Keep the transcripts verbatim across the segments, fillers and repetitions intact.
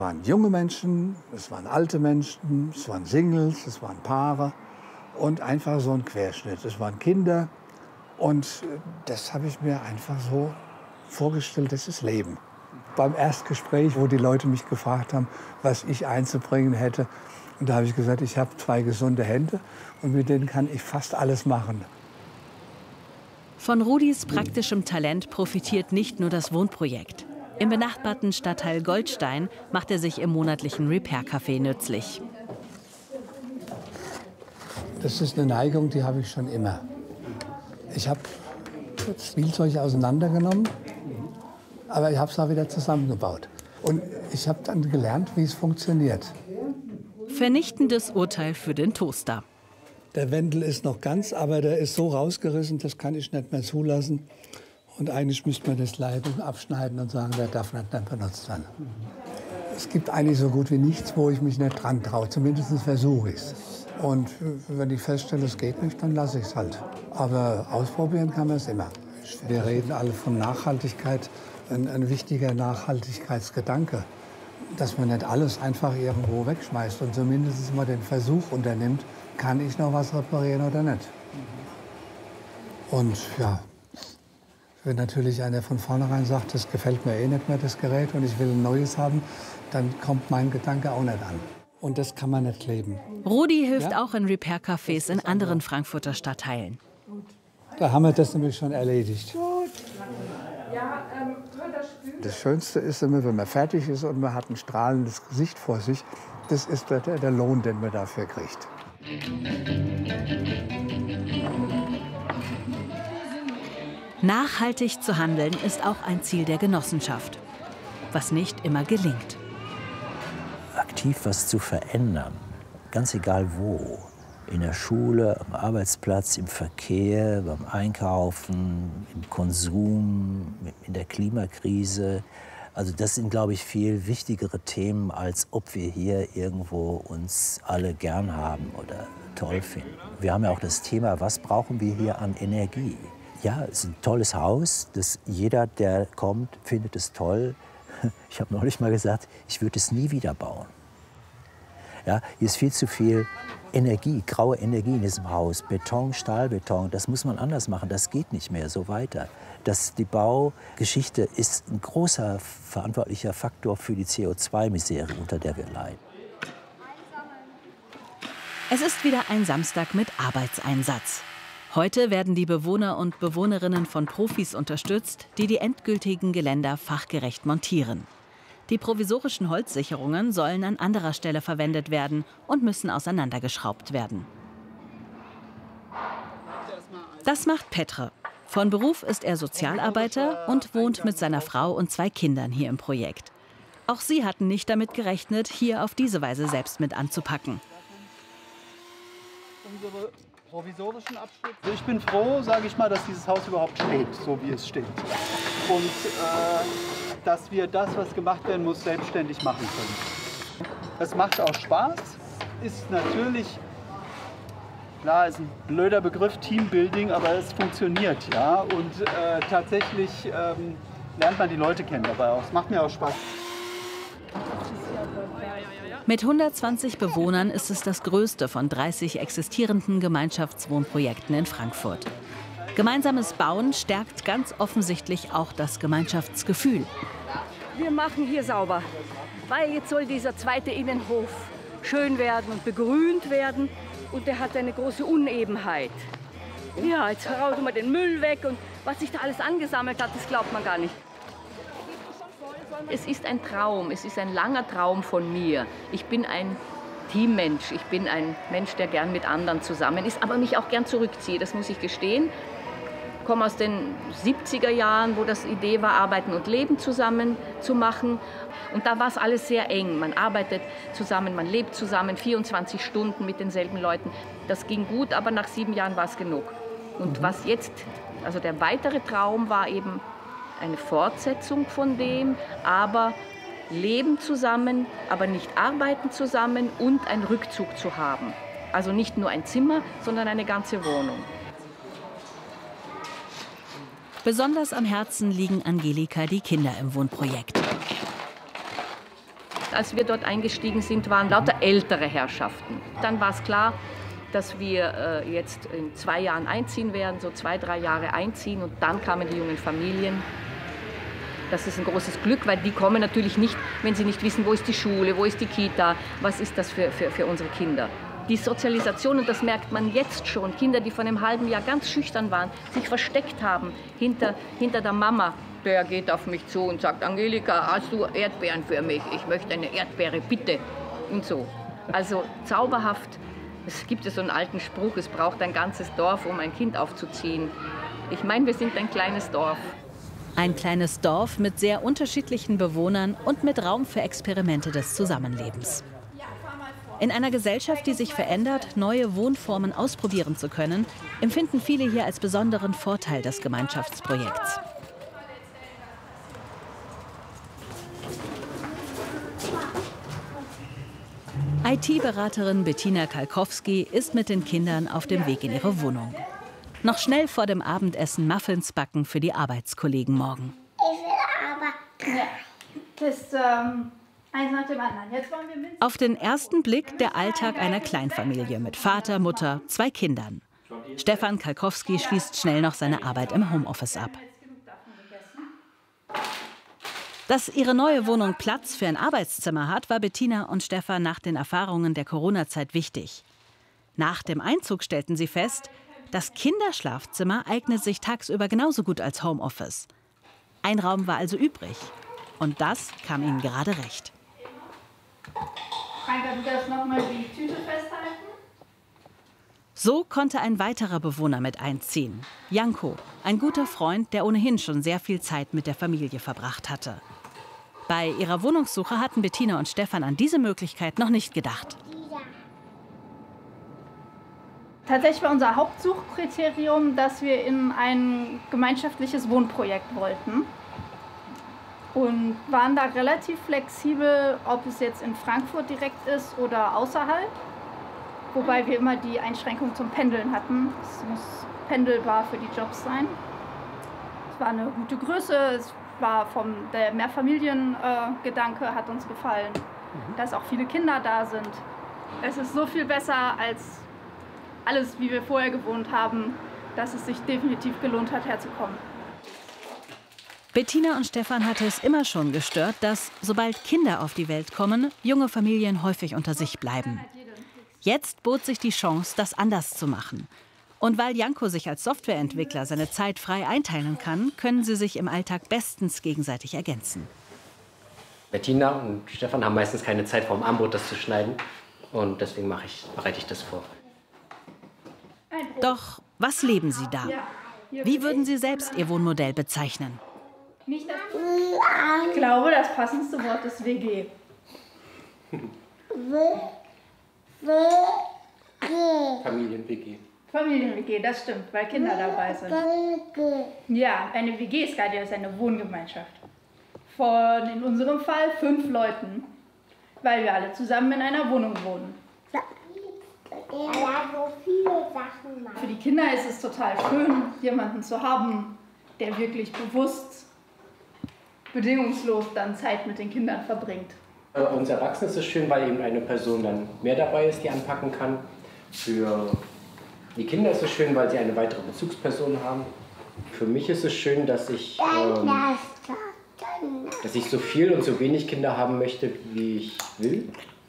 Es waren junge Menschen, es waren alte Menschen, es waren Singles, es waren Paare und einfach so ein Querschnitt. Es waren Kinder und das habe ich mir einfach so vorgestellt, das ist Leben. Beim Erstgespräch, wo die Leute mich gefragt haben, was ich einzubringen hätte, und da habe ich gesagt, ich habe zwei gesunde Hände und mit denen kann ich fast alles machen. Von Rudis praktischem Talent profitiert nicht nur das Wohnprojekt. Im benachbarten Stadtteil Goldstein macht er sich im monatlichen Repair-Café nützlich. Das ist eine Neigung, die habe ich schon immer. Ich habe Spielzeug auseinandergenommen, aber ich habe es auch wieder zusammengebaut. Und ich habe dann gelernt, wie es funktioniert. Vernichtendes Urteil für den Toaster. Der Wendel ist noch ganz, aber der ist so rausgerissen, das kann ich nicht mehr zulassen. Und eigentlich müsste man das Leibung abschneiden und sagen, der darf nicht mehr benutzt werden. Es gibt eigentlich so gut wie nichts, wo ich mich nicht dran traue. Zumindest versuche ich es. Und wenn ich feststelle, es geht nicht, dann lasse ich es halt. Aber ausprobieren kann man es immer. Wir reden alle von Nachhaltigkeit. Ein, ein wichtiger Nachhaltigkeitsgedanke, dass man nicht alles einfach irgendwo wegschmeißt und zumindest mal den Versuch unternimmt, kann ich noch was reparieren oder nicht. Und ja, wenn natürlich einer von vornherein sagt, das gefällt mir eh nicht mehr, das Gerät, und ich will ein neues haben, dann kommt mein Gedanke auch nicht an. Und das kann man nicht kleben. Rudi hilft Ja? auch in Repair-Cafés in anderen Frankfurter Stadtteilen. Da haben wir das nämlich schon erledigt. Das Schönste ist immer, wenn man fertig ist und man hat ein strahlendes Gesicht vor sich. Das ist der, der Lohn, den man dafür kriegt. Nachhaltig zu handeln ist auch ein Ziel der Genossenschaft, was nicht immer gelingt. Aktiv was zu verändern, ganz egal wo. In der Schule, am Arbeitsplatz, im Verkehr, beim Einkaufen, im Konsum, in der Klimakrise. Also das sind, glaube ich, viel wichtigere Themen, als ob wir hier irgendwo uns alle gern haben oder toll finden. Wir haben ja auch das Thema, was brauchen wir hier an Energie? Ja, es ist ein tolles Haus, das jeder, der kommt, findet es toll. Ich habe neulich mal gesagt, ich würde es nie wieder bauen. Ja, hier ist viel zu viel Energie, graue Energie in diesem Haus. Beton, Stahlbeton, das muss man anders machen. Das geht nicht mehr so weiter. Das, die Baugeschichte ist ein großer verantwortlicher Faktor für die C O zwei Misere, unter der wir leiden. Es ist wieder ein Samstag mit Arbeitseinsatz. Heute werden die Bewohner und Bewohnerinnen von Profis unterstützt, die die endgültigen Geländer fachgerecht montieren. Die provisorischen Holzsicherungen sollen an anderer Stelle verwendet werden und müssen auseinandergeschraubt werden. Das macht Petr. Von Beruf ist er Sozialarbeiter und wohnt mit seiner Frau und zwei Kindern hier im Projekt. Auch sie hatten nicht damit gerechnet, hier auf diese Weise selbst mit anzupacken. Unsere provisorischen Abschnitte. Also ich bin froh, sage ich mal, dass dieses Haus überhaupt steht, so wie es steht. Und äh, dass wir das, was gemacht werden muss, selbstständig machen können. Es macht auch Spaß, ist natürlich, klar, ist ein blöder Begriff, Teambuilding, aber es funktioniert, ja. Und äh, tatsächlich ähm, lernt man die Leute kennen dabei auch. Es macht mir auch Spaß. Mit hundertzwanzig Bewohnern ist es das größte von dreißig existierenden Gemeinschaftswohnprojekten in Frankfurt. Gemeinsames Bauen stärkt ganz offensichtlich auch das Gemeinschaftsgefühl. Wir machen hier sauber, weil jetzt soll dieser zweite Innenhof schön werden und begrünt werden. Und der hat eine große Unebenheit. Ja, jetzt raus mal den Müll weg und was sich da alles angesammelt hat, das glaubt man gar nicht. Es ist ein Traum, es ist ein langer Traum von mir. Ich bin ein Teammensch, ich bin ein Mensch, der gern mit anderen zusammen ist, aber mich auch gern zurückziehe, das muss ich gestehen. Ich komme aus den siebziger Jahren, wo das Idee war, Arbeiten und Leben zusammen zu machen. Und da war es alles sehr eng. Man arbeitet zusammen, man lebt zusammen, vierundzwanzig Stunden mit denselben Leuten. Das ging gut, aber nach sieben Jahren war es genug. Und mhm. was jetzt, also der weitere Traum war eben eine Fortsetzung von dem, aber leben zusammen, aber nicht arbeiten zusammen und einen Rückzug zu haben. Also nicht nur ein Zimmer, sondern eine ganze Wohnung. Besonders am Herzen liegen Angelika die Kinder im Wohnprojekt. Gemeinschaft, als wir dort eingestiegen sind, waren lauter ältere Herrschaften. Dann war es klar, dass wir äh, jetzt in zwei Jahren einziehen werden, so zwei, drei Jahre einziehen. Und dann kamen die jungen Familien. Das ist ein großes Glück, weil die kommen natürlich nicht, wenn sie nicht wissen, wo ist die Schule, wo ist die Kita, was ist das für, für, für unsere Kinder. Die Sozialisation, und das merkt man jetzt schon, Kinder, die vor einem halben Jahr ganz schüchtern waren, sich versteckt haben hinter, hinter der Mama. Der geht auf mich zu und sagt, Angelika, hast du Erdbeeren für mich? Ich möchte eine Erdbeere, bitte. Und so. Also zauberhaft. Es gibt ja so einen alten Spruch, es braucht ein ganzes Dorf, um ein Kind aufzuziehen. Ich meine, wir sind ein kleines Dorf. Ein kleines Dorf mit sehr unterschiedlichen Bewohnern und mit Raum für Experimente des Zusammenlebens. In einer Gesellschaft, die sich verändert, neue Wohnformen ausprobieren zu können, empfinden viele hier als besonderen Vorteil des Gemeinschaftsprojekts. I T-Beraterin Bettina Kalkowski ist mit den Kindern auf dem Weg in ihre Wohnung. Noch schnell vor dem Abendessen Muffins backen für die Arbeitskollegen morgen. Ich will aber... Ja. Das ist ähm, eins nach dem anderen. Jetzt wollen wir Minze. Auf den ersten Blick der Alltag einer Kleinfamilie mit Vater, Mutter, zwei Kindern. Stefan Kalkowski schließt schnell noch seine Arbeit im Homeoffice ab. Dass ihre neue Wohnung Platz für ein Arbeitszimmer hat, war Bettina und Stefan nach den Erfahrungen der Corona-Zeit wichtig. Nach dem Einzug stellten sie fest, das Kinderschlafzimmer eignet sich tagsüber genauso gut als Homeoffice. Ein Raum war also übrig. Und das kam ihnen gerade recht. Franka, du darfst noch mal die Tüte festhalten. So konnte ein weiterer Bewohner mit einziehen. Janko, ein guter Freund, der ohnehin schon sehr viel Zeit mit der Familie verbracht hatte. Bei ihrer Wohnungssuche hatten Bettina und Stefan an diese Möglichkeit noch nicht gedacht. Tatsächlich war unser Hauptsuchkriterium, dass wir in ein gemeinschaftliches Wohnprojekt wollten. Und waren da relativ flexibel, ob es jetzt in Frankfurt direkt ist oder außerhalb. Wobei wir immer die Einschränkung zum Pendeln hatten. Es muss pendelbar für die Jobs sein. Es war eine gute Größe, es war vom der Mehrfamiliengedanke äh, hat uns gefallen, mhm. dass auch viele Kinder da sind. Es ist so viel besser als alles, wie wir vorher gewohnt haben, dass es sich definitiv gelohnt hat, herzukommen. Bettina und Stefan hatte es immer schon gestört, dass, sobald Kinder auf die Welt kommen, junge Familien häufig unter sich bleiben. Jetzt bot sich die Chance, das anders zu machen. Und weil Janko sich als Softwareentwickler seine Zeit frei einteilen kann, können sie sich im Alltag bestens gegenseitig ergänzen. Bettina und Stefan haben meistens keine Zeit vor dem Abendbrot, das zu schneiden. Und deswegen mache ich, bereite ich das vor. Doch was leben sie da? Wie würden sie selbst ihr Wohnmodell bezeichnen? Nicht das ich glaube, das passendste Wort ist W G. Familien-W G. Familien-W G, das stimmt, weil Kinder dabei sind. Ja, eine W G ist gerade ist eine Wohngemeinschaft. Von, in unserem Fall, fünf Leuten, weil wir alle zusammen in einer Wohnung wohnen. Für die Kinder ist es total schön, jemanden zu haben, der wirklich bewusst, bedingungslos dann Zeit mit den Kindern verbringt. Für uns Erwachsene ist es schön, weil eben eine Person dann mehr dabei ist, die anpacken kann. Für die Kinder ist es schön, weil sie eine weitere Bezugsperson haben. Für mich ist es schön, dass ich, ähm, dass ich so viel und so wenig Kinder haben möchte, wie ich will.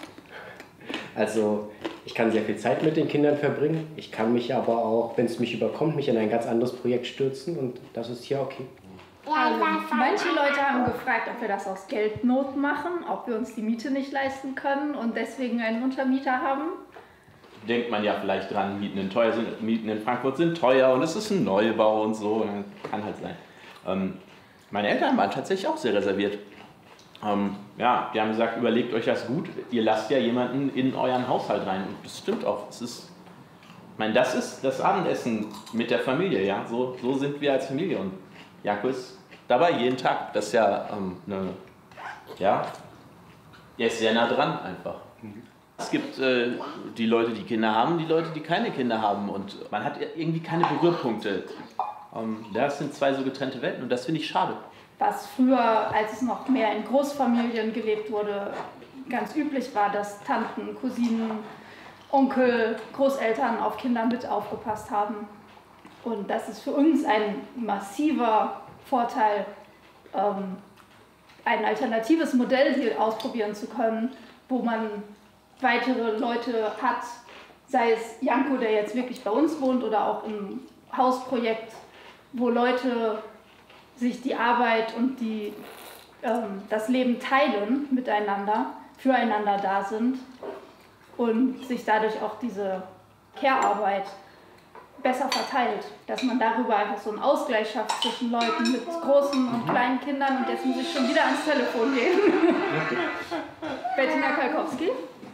Also ich kann sehr viel Zeit mit den Kindern verbringen. Ich kann mich aber auch, wenn es mich überkommt, mich in ein ganz anderes Projekt stürzen und das ist hier okay. Also, manche Leute haben gefragt, ob wir das aus Geldnot machen, ob wir uns die Miete nicht leisten können und deswegen einen Untermieter haben. Denkt man ja vielleicht dran, Mieten in, teuer sind, Mieten in Frankfurt sind teuer und es ist ein Neubau und so, kann halt sein. Ähm, meine Eltern waren tatsächlich auch sehr reserviert. Ähm, ja, die haben gesagt, überlegt euch das gut, ihr lasst ja jemanden in euren Haushalt rein. Und das stimmt auch. Es ist, ich meine, das ist das Abendessen mit der Familie, ja. So, so sind wir als Familie. Und Janko ist dabei jeden Tag. Das ist ja ähm, eine, ja, er ist sehr nah dran einfach. Mhm. Es gibt äh, die Leute, die Kinder haben, die Leute, die keine Kinder haben. Und man hat irgendwie keine Berührpunkte. Ähm, das sind zwei so getrennte Welten und das finde ich schade. Was früher, als es noch mehr in Großfamilien gelebt wurde, ganz üblich war, dass Tanten, Cousinen, Onkel, Großeltern auf Kinder mit aufgepasst haben. Und das ist für uns ein massiver Vorteil, ähm, ein alternatives Modell hier ausprobieren zu können, wo man weitere Leute hat, sei es Janko, der jetzt wirklich bei uns wohnt, oder auch im Hausprojekt, wo Leute sich die Arbeit und die, ähm, das Leben teilen miteinander, füreinander da sind und sich dadurch auch diese Care-Arbeit besser verteilt, dass man darüber einfach so einen Ausgleich schafft zwischen Leuten mit großen und kleinen Kindern. Und jetzt muss ich schon wieder ans Telefon gehen. Bettina Kalkowski.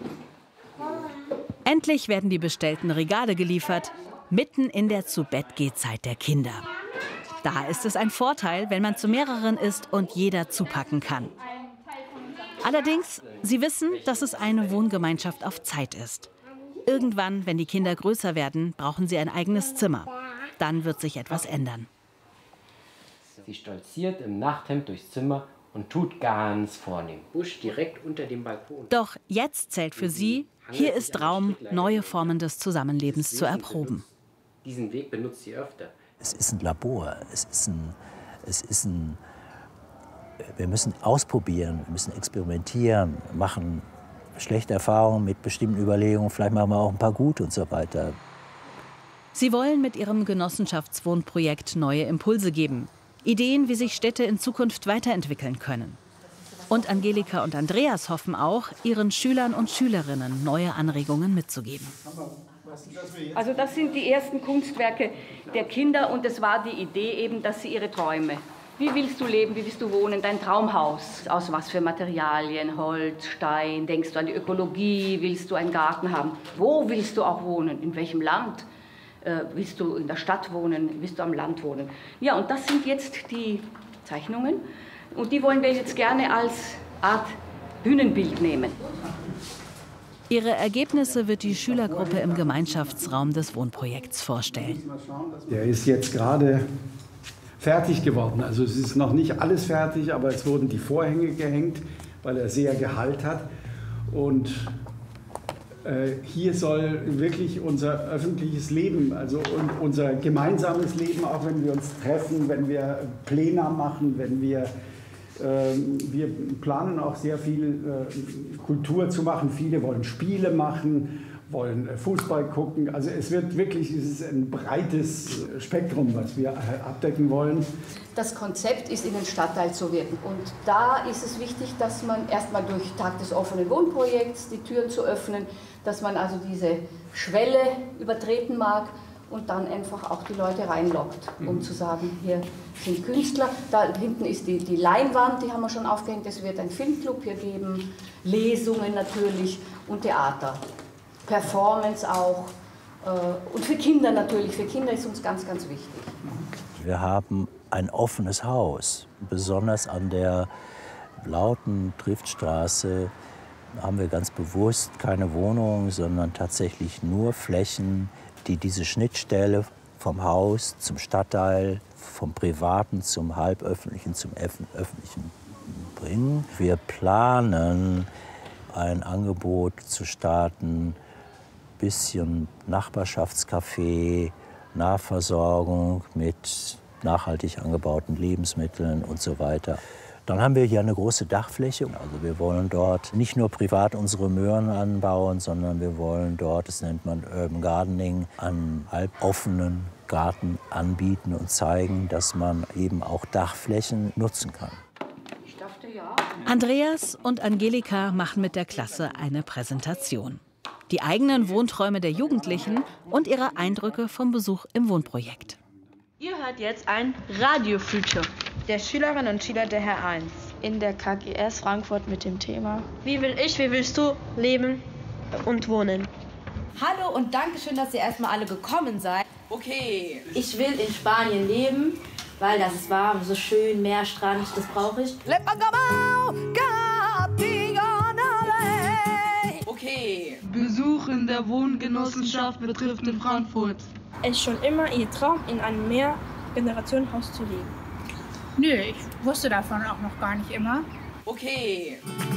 Endlich werden die bestellten Regale geliefert, mitten in der Zu-Bett-Geh-Zeit der Kinder. Da ist es ein Vorteil, wenn man zu mehreren ist und jeder zupacken kann. Allerdings, sie wissen, dass es eine Wohngemeinschaft auf Zeit ist. Irgendwann, wenn die Kinder größer werden, brauchen sie ein eigenes Zimmer. Dann wird sich etwas ändern. Sie stolziert im Nachthemd durchs Zimmer und tut ganz vornehm. Busch direkt unter dem Balkon. Doch jetzt zählt für sie, hier ist Raum, neue Formen des Zusammenlebens zu erproben. Diesen Weg benutzt sie öfter. Es ist ein Labor, es ist ein, es ist ein, wir müssen ausprobieren, wir müssen experimentieren, machen schlechte Erfahrungen mit bestimmten Überlegungen, vielleicht machen wir auch ein paar gute und so weiter. Sie wollen mit ihrem Genossenschaftswohnprojekt neue Impulse geben. Ideen, wie sich Städte in Zukunft weiterentwickeln können. Und Angelika und Andreas hoffen auch, ihren Schülern und Schülerinnen neue Anregungen mitzugeben. Also das sind die ersten Kunstwerke der Kinder und es war die Idee eben, dass sie ihre Träume. Wie willst du leben, wie willst du wohnen, dein Traumhaus? Aus was für Materialien, Holz, Stein? Denkst du an die Ökologie? Willst du einen Garten haben? Wo willst du auch wohnen? In welchem Land? Äh, willst du in der Stadt wohnen? Willst du am Land wohnen? Ja, und das sind jetzt die Zeichnungen. Und die wollen wir jetzt gerne als Art Bühnenbild nehmen. Ihre Ergebnisse wird die Schülergruppe im Gemeinschaftsraum des Wohnprojekts vorstellen. Der ist jetzt gerade fertig geworden. Also es ist noch nicht alles fertig, aber es wurden die Vorhänge gehängt, weil er sehr Gehalt hat. Und äh, hier soll wirklich unser öffentliches Leben, also und unser gemeinsames Leben, auch wenn wir uns treffen, wenn wir Pläne machen, wenn wir Wir planen auch sehr viel Kultur zu machen. Viele wollen Spiele machen, wollen Fußball gucken. Also es wird wirklich, es ist ein breites Spektrum, was wir abdecken wollen. Das Konzept ist, in den Stadtteil zu wirken. Und da ist es wichtig, dass man erstmal durch Tag des offenen Wohnprojekts die Türen zu öffnen, dass man also diese Schwelle übertreten mag und dann einfach auch die Leute reinlockt, um zu sagen, hier sind Künstler. Da hinten ist die, die Leinwand, die haben wir schon aufgehängt. Es wird einen Filmclub hier geben, Lesungen natürlich und Theater. Performance auch. Und für Kinder natürlich. Für Kinder ist uns ganz, ganz wichtig. Wir haben ein offenes Haus. Besonders an der lauten Triftstraße haben wir ganz bewusst keine Wohnungen, sondern tatsächlich nur Flächen, die diese Schnittstelle vom Haus zum Stadtteil, vom Privaten zum Halböffentlichen, zum Öffentlichen bringen. Wir planen, ein Angebot zu starten, bisschen Nachbarschaftscafé, Nahversorgung mit nachhaltig angebauten Lebensmitteln und so weiter. Dann haben wir hier eine große Dachfläche. Also wir wollen dort nicht nur privat unsere Möhren anbauen, sondern wir wollen dort, das nennt man Urban Gardening, einen halboffenen Garten anbieten und zeigen, dass man eben auch Dachflächen nutzen kann. Ich dachte, ja. Andreas und Angelika machen mit der Klasse eine Präsentation. Die eigenen Wohnträume der Jugendlichen und ihre Eindrücke vom Besuch im Wohnprojekt. Ihr hört jetzt ein Radio-Feature der Schülerinnen und Schüler der H eins in der K G S Frankfurt mit dem Thema Wie will ich, wie willst du leben und wohnen? Hallo und danke schön, dass ihr erstmal alle gekommen seid. Okay. Ich will in Spanien leben, weil das ist warm, so schön, Meer, Strand, das brauche ich. Okay. Besuch in der Wohngenossenschaft betrifft in Frankfurt. Es ist schon immer ihr Traum, in einem Mehrgenerationenhaus zu leben. Nö, ich wusste davon auch noch gar nicht immer. Okay.